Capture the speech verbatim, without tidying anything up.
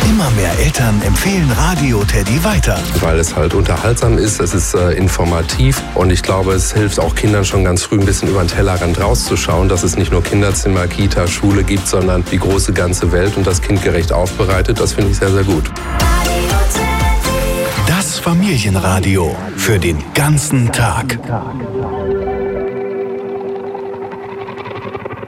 Immer mehr Eltern empfehlen Radio Teddy weiter. Weil es halt unterhaltsam ist, es ist äh, informativ und ich glaube, es hilft auch Kindern schon ganz früh ein bisschen über den Tellerrand rauszuschauen, dass es nicht nur Kinderzimmer, Kita, Schule gibt, sondern die große ganze Welt und das kindgerecht aufbereitet. Das finde ich sehr, sehr gut. Das Familienradio für den ganzen Tag.